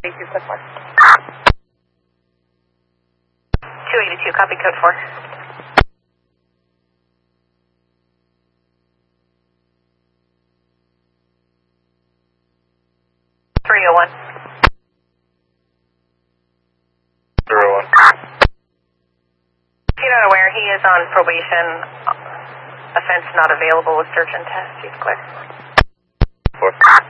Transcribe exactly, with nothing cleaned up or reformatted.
two eighty-two, copy code four. three oh one. three oh one. If you're not aware, he is on probation. Offense not available with search and test. He's clear. Four.